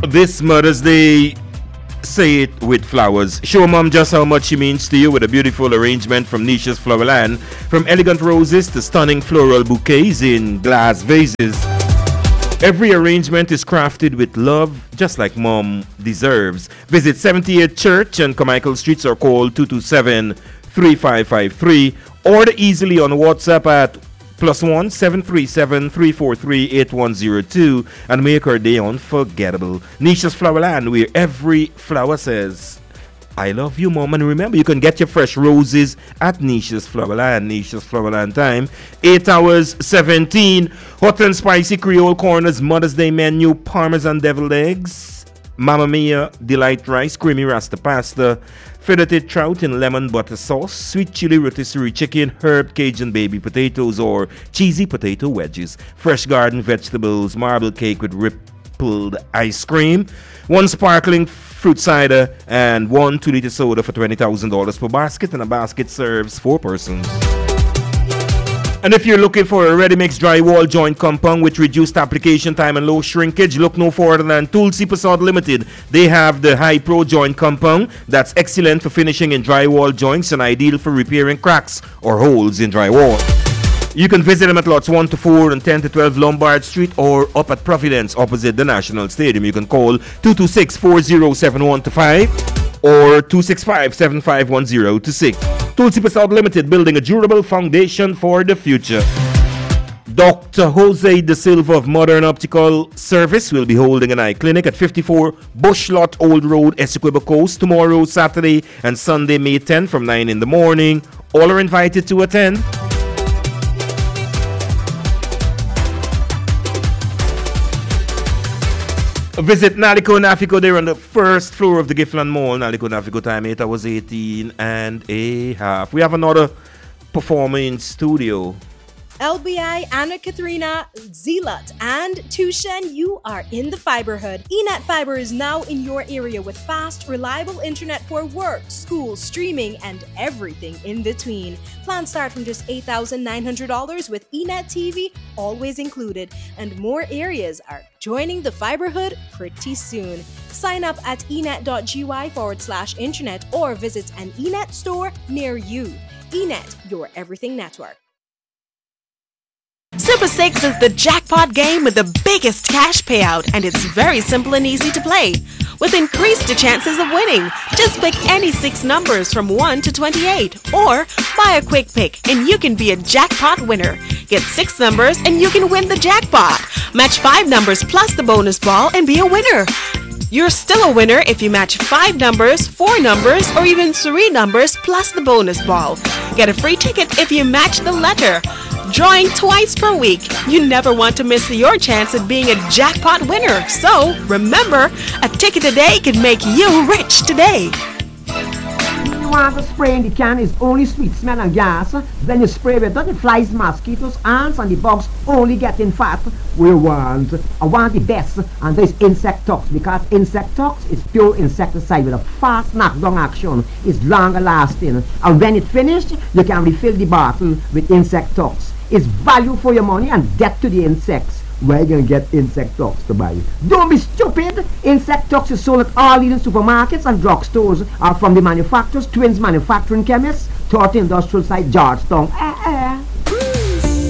This Mother's Day, say it with flowers. Show mom just how much she means to you with a beautiful arrangement from Nisha's Flowerland. From elegant roses to stunning floral bouquets in glass vases. Every arrangement is crafted with love, just like mom deserves. Visit 78 Church and Carmichael Streets or call 227-3553. Order easily on WhatsApp at +1 737 343 8102 and make her day unforgettable. Nisha's Flowerland, where every flower says, I love you, mom. And remember, you can get your fresh roses at Nisha's Flowerland. Nisha's Flowerland time, 8 hours 17. Hot and spicy Creole corners, Mother's Day menu, Parmesan deviled eggs, Mamma Mia delight rice, creamy rasta pasta, filleted trout in lemon butter sauce, sweet chili rotisserie chicken, herb Cajun baby potatoes, or cheesy potato wedges, fresh garden vegetables, marble cake with rippled ice cream, one sparkling fruit cider, and 1 2-liter soda for $20,000 per basket, and a basket serves 4 persons. And if you're looking for a ready-mix drywall joint compound with reduced application time and low shrinkage, look no further than Tulsi Prasad Limited. They have the High Pro joint compound that's excellent for finishing in drywall joints and ideal for repairing cracks or holes in drywall. You can visit them at lots 1 to 4 and 10 to 12 Lombard Street or up at Providence opposite the National Stadium. You can call 226-4071-5 or 265-7510-6. Tulsi Prasad Limited, building a durable foundation for the future. Dr. Jose De Silva of Modern Optical Service will be holding an eye clinic at 54 Bush Lot Old Road, Essequibo Coast, tomorrow, Saturday and Sunday, May 10 from 9 in the morning. All are invited to attend. Visit Naliko Nafiko there on the first floor of the Giftland Mall. Naliko Nafiko time 8 hours 18 and a half. We have another performer in studio. LBI, Anna Katharina, Zealot, and Tushen, you are in the Fiberhood. eNet Fiber is now in your area with fast, reliable internet for work, school, streaming, and everything in between. Plans start from just $8,900 with eNet TV always included, and more areas are joining the Fiberhood pretty soon. Sign up at enet.gy/internet or visit an eNet store near you. eNet, your everything network. Super 6 is the jackpot game with the biggest cash payout, and it's very simple and easy to play. With increased chances of winning, just pick any 6 numbers from 1 to 28, or buy a quick pick and you can be a jackpot winner. Get 6 numbers and you can win the jackpot. Match 5 numbers plus the bonus ball and be a winner. You're still a winner if you match 5 numbers, 4 numbers, or even 3 numbers plus the bonus ball. Get a free ticket if you match the letter. Drawing twice per week. You never want to miss your chance at being a jackpot winner. So, remember, a ticket today can make you rich today. You want to spray in the can is only sweet smell and gas. Then you spray with the flies, mosquitoes, ants, and the bugs only getting fat. I want the best, and there's Insectox, because Insectox is pure insecticide with a fast knockdown action. It's longer lasting, and when it's finished, you can refill the bottle with Insectox. It's value for your money and get to the insects. Where you gonna get Insectox to buy it? Don't be stupid! Insectox is sold at all leading supermarkets and drugstores, are from the manufacturers, Twins Manufacturing Chemists, 30 Industrial Site, Georgetown.